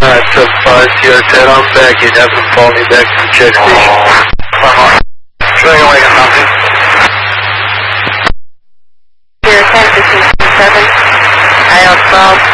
Sierra 10, I'm back. You'd have to follow me back to the check station. Showing away at nothing. Sierra 10, 15, 7, IL 12.